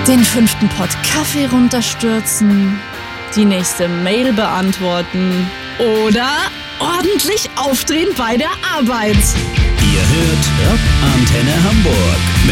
Den 5. Pott Kaffee runterstürzen, die nächste Mail beantworten oder ordentlich aufdrehen bei der Arbeit. Ihr hört Antenne Hamburg.